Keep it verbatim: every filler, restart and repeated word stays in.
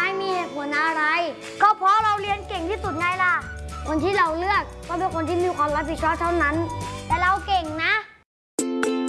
มีเหตุผลอะไรก็เพราะเราเรียนเก่งที่สุดไงล่ะคนที่เราเลือกก็เป็นคนที่มีความรับผิดชอบเท่านั้นแต่เราเก่งนะ